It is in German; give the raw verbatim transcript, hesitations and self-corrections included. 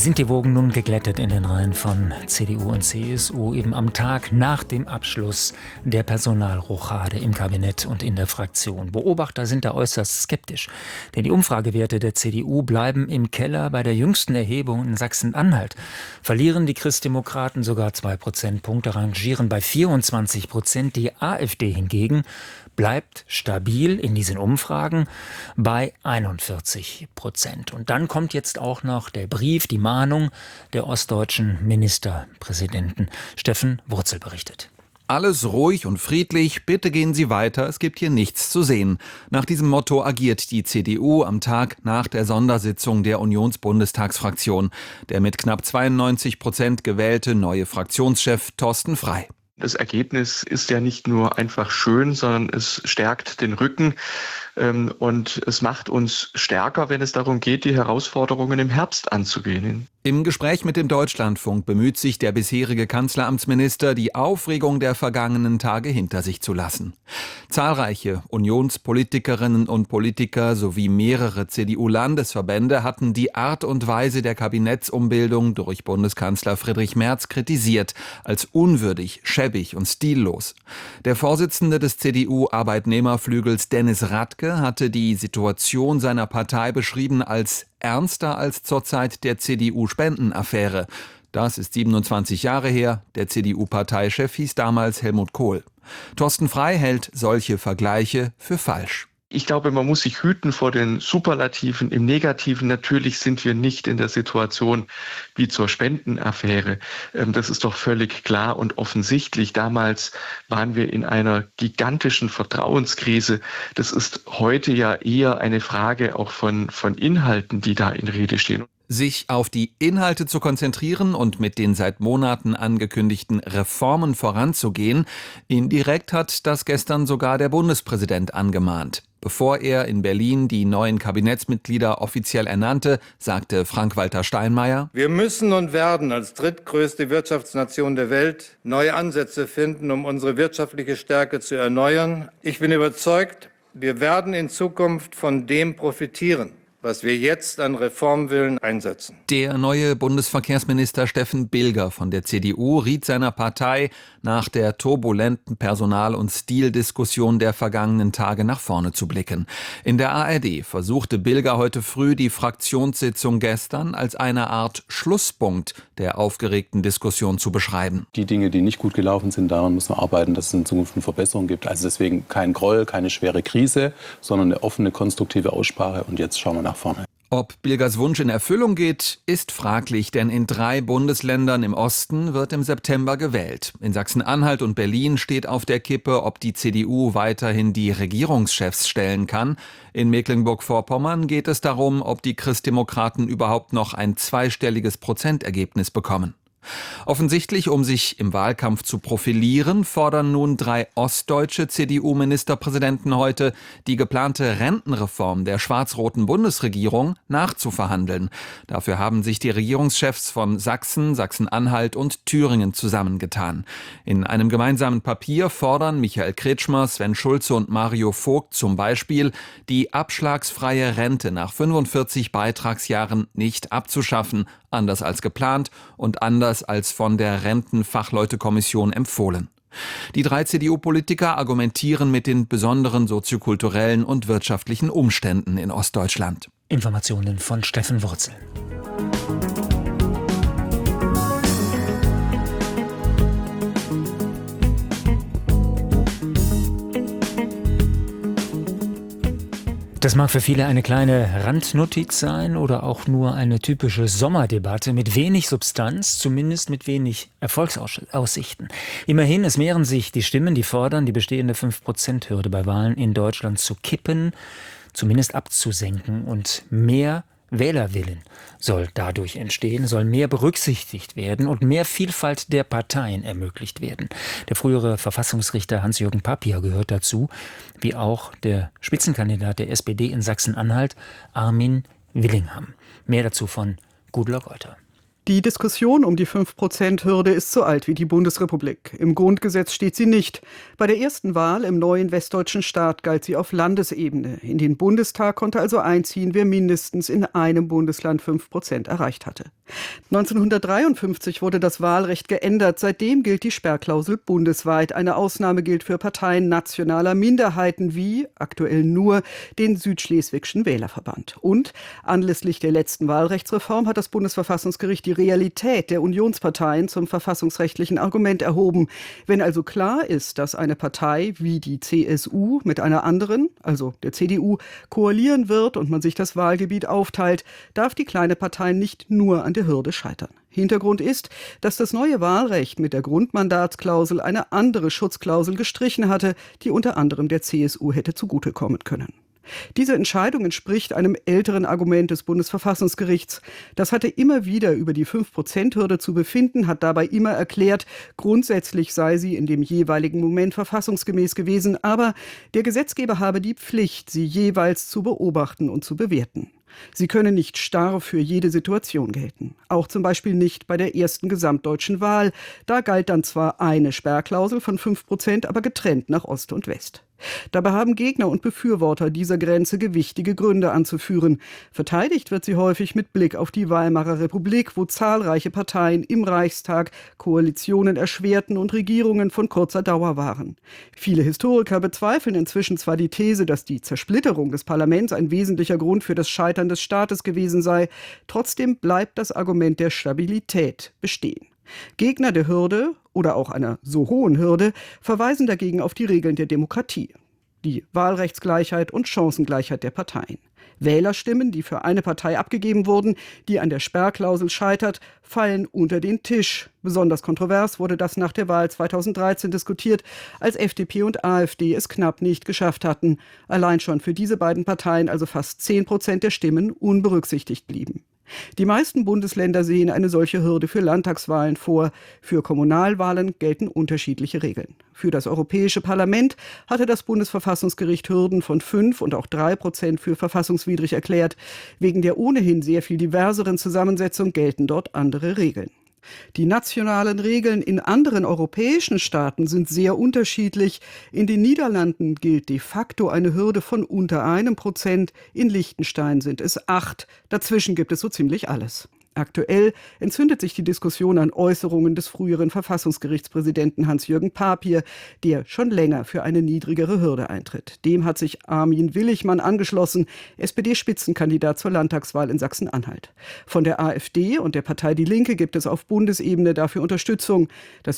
Sind die Wogen nun geglättet in den Reihen von C D U und C S U, eben am Tag nach dem Abschluss der Personalrochade im Kabinett und in der Fraktion? Beobachter sind da äußerst skeptisch, denn die Umfragewerte der C D U bleiben im Keller. Bei der jüngsten Erhebung in Sachsen-Anhalt verlieren die Christdemokraten sogar zwei Prozentpunkte, rangieren bei vierundzwanzig Prozent. Die AfD hingegen bleibt stabil in diesen Umfragen bei einundvierzig Prozent. Und dann kommt jetzt auch noch der Brief, die Mahnung der ostdeutschen Ministerpräsidenten. Steffen Wurzel berichtet. Alles ruhig und friedlich, bitte gehen Sie weiter, es gibt hier nichts zu sehen. Nach diesem Motto agiert die C D U am Tag nach der Sondersitzung der Unionsbundestagsfraktion. Der mit knapp zweiundneunzig Prozent gewählte neue Fraktionschef Thorsten Frey. Das Ergebnis ist ja nicht nur einfach schön, sondern es stärkt den Rücken und es macht uns stärker, wenn es darum geht, die Herausforderungen im Herbst anzugehen. Im Gespräch mit dem Deutschlandfunk bemüht sich der bisherige Kanzleramtsminister, die Aufregung der vergangenen Tage hinter sich zu lassen. Zahlreiche Unionspolitikerinnen und Politiker sowie mehrere C D U-Landesverbände hatten die Art und Weise der Kabinettsumbildung durch Bundeskanzler Friedrich Merz kritisiert, als unwürdig, schäbig und stillos. Der Vorsitzende des C D U-Arbeitnehmerflügels Dennis Radke hatte die Situation seiner Partei beschrieben als ernster als zur Zeit der C D U-Spendenaffäre. Das ist siebenundzwanzig Jahre her. Der C D U-Parteichef hieß damals Helmut Kohl. Thorsten Frey hält solche Vergleiche für falsch. Ich glaube, man muss sich hüten vor den Superlativen. Im Negativen natürlich sind wir nicht in der Situation wie zur Spendenaffäre. Das ist doch völlig klar und offensichtlich. Damals waren wir in einer gigantischen Vertrauenskrise. Das ist heute ja eher eine Frage auch von, von Inhalten, die da in Rede stehen. Sich auf die Inhalte zu konzentrieren und mit den seit Monaten angekündigten Reformen voranzugehen, indirekt hat das gestern sogar der Bundespräsident angemahnt. Bevor er in Berlin die neuen Kabinettsmitglieder offiziell ernannte, sagte Frank-Walter Steinmeier: Wir müssen und werden als drittgrößte Wirtschaftsnation der Welt neue Ansätze finden, um unsere wirtschaftliche Stärke zu erneuern. Ich bin überzeugt, wir werden in Zukunft von dem profitieren, was wir jetzt an Reformwillen einsetzen. Der neue Bundesverkehrsminister Steffen Bilger von der C D U riet seiner Partei, nach der turbulenten Personal- und Stildiskussion der vergangenen Tage nach vorne zu blicken. In der A R D versuchte Bilger heute früh die Fraktionssitzung gestern als eine Art Schlusspunkt der aufgeregten Diskussion zu beschreiben. Die Dinge, die nicht gut gelaufen sind, daran muss man arbeiten, dass es in Zukunft eine Verbesserung gibt. Also deswegen kein Groll, keine schwere Krise, sondern eine offene, konstruktive Aussprache. Und jetzt schauen wir nach vorne. Ob Bilgers Wunsch in Erfüllung geht, ist fraglich, denn in drei Bundesländern im Osten wird im September gewählt. In Sachsen-Anhalt und Berlin steht auf der Kippe, ob die C D U weiterhin die Regierungschefs stellen kann. In Mecklenburg-Vorpommern geht es darum, ob die Christdemokraten überhaupt noch ein zweistelliges Prozentergebnis bekommen. Offensichtlich, um sich im Wahlkampf zu profilieren, fordern nun drei ostdeutsche C D U-Ministerpräsidenten heute, die geplante Rentenreform der schwarz-roten Bundesregierung nachzuverhandeln. Dafür haben sich die Regierungschefs von Sachsen, Sachsen-Anhalt und Thüringen zusammengetan. In einem gemeinsamen Papier fordern Michael Kretschmer, Sven Schulze und Mario Vogt zum Beispiel, die abschlagsfreie Rente nach fünfundvierzig Beitragsjahren nicht abzuschaffen, anders als geplant und anders als von der Rentenfachleutekommission empfohlen. Die drei C D U-Politiker argumentieren mit den besonderen soziokulturellen und wirtschaftlichen Umständen in Ostdeutschland. Informationen von Steffen Wurzel. Das mag für viele eine kleine Randnotiz sein oder auch nur eine typische Sommerdebatte mit wenig Substanz, zumindest mit wenig Erfolgsaussichten. Immerhin, es mehren sich die Stimmen, die fordern, die bestehende fünf Prozent Hürde bei Wahlen in Deutschland zu kippen, zumindest abzusenken, und mehr Wählerwillen soll dadurch entstehen, soll mehr berücksichtigt werden und mehr Vielfalt der Parteien ermöglicht werden. Der frühere Verfassungsrichter Hans-Jürgen Papier gehört dazu, wie auch der Spitzenkandidat der S P D in Sachsen-Anhalt, Armin Willingham. Mehr dazu von Gudula Reuter. Die Diskussion um die fünf Prozent Hürde ist so alt wie die Bundesrepublik. Im Grundgesetz steht sie nicht. Bei der ersten Wahl im neuen westdeutschen Staat galt sie auf Landesebene. In den Bundestag konnte also einziehen, wer mindestens in einem Bundesland fünf Prozent erreicht hatte. neunzehnhundertdreiundfünfzig wurde das Wahlrecht geändert. Seitdem gilt die Sperrklausel bundesweit. Eine Ausnahme gilt für Parteien nationaler Minderheiten wie, aktuell nur, den Südschleswigschen Wählerverband. Und anlässlich der letzten Wahlrechtsreform hat das Bundesverfassungsgericht die Realität der Unionsparteien zum verfassungsrechtlichen Argument erhoben. Wenn also klar ist, dass eine Partei wie die C S U mit einer anderen, also der C D U, koalieren wird und man sich das Wahlgebiet aufteilt, darf die kleine Partei nicht nur an der Hürde scheitern. Hintergrund ist, dass das neue Wahlrecht mit der Grundmandatsklausel eine andere Schutzklausel gestrichen hatte, die unter anderem der C S U hätte zugutekommen können. Diese Entscheidung entspricht einem älteren Argument des Bundesverfassungsgerichts. Das hatte immer wieder über die fünf Prozent Hürde zu befinden, hat dabei immer erklärt, grundsätzlich sei sie in dem jeweiligen Moment verfassungsgemäß gewesen, aber der Gesetzgeber habe die Pflicht, sie jeweils zu beobachten und zu bewerten. Sie können nicht starr für jede Situation gelten. Auch zum Beispiel nicht bei der ersten gesamtdeutschen Wahl. Da galt dann zwar eine Sperrklausel von fünf Prozent, aber getrennt nach Ost und West. Dabei haben Gegner und Befürworter dieser Grenze gewichtige Gründe anzuführen. Verteidigt wird sie häufig mit Blick auf die Weimarer Republik, wo zahlreiche Parteien im Reichstag Koalitionen erschwerten und Regierungen von kurzer Dauer waren. Viele Historiker bezweifeln inzwischen zwar die These, dass die Zersplitterung des Parlaments ein wesentlicher Grund für das Scheitern des Staates gewesen sei. Trotzdem bleibt das Argument der Stabilität bestehen. Gegner der Hürde oder auch einer so hohen Hürde verweisen dagegen auf die Regeln der Demokratie, die Wahlrechtsgleichheit und Chancengleichheit der Parteien. Wählerstimmen, die für eine Partei abgegeben wurden, die an der Sperrklausel scheitert, fallen unter den Tisch. Besonders kontrovers wurde das nach der Wahl zweitausenddreizehn diskutiert, als F D P und A f D es knapp nicht geschafft hatten. Allein schon für diese beiden Parteien also fast zehn Prozent der Stimmen unberücksichtigt blieben. Die meisten Bundesländer sehen eine solche Hürde für Landtagswahlen vor. Für Kommunalwahlen gelten unterschiedliche Regeln. Für das Europäische Parlament hatte das Bundesverfassungsgericht Hürden von fünf und auch drei Prozent für verfassungswidrig erklärt. Wegen der ohnehin sehr viel diverseren Zusammensetzung gelten dort andere Regeln. Die nationalen Regeln in anderen europäischen Staaten sind sehr unterschiedlich. In den Niederlanden gilt de facto eine Hürde von unter einem Prozent, in Liechtenstein sind es acht. Dazwischen gibt es so ziemlich alles. Aktuell entzündet sich die Diskussion an Äußerungen des früheren Verfassungsgerichtspräsidenten Hans-Jürgen Papier, der schon länger für eine niedrigere Hürde eintritt. Dem hat sich Armin Willigmann angeschlossen, S P D-Spitzenkandidat zur Landtagswahl in Sachsen-Anhalt. Von der A f D und der Partei Die Linke gibt es auf Bundesebene dafür Unterstützung. Das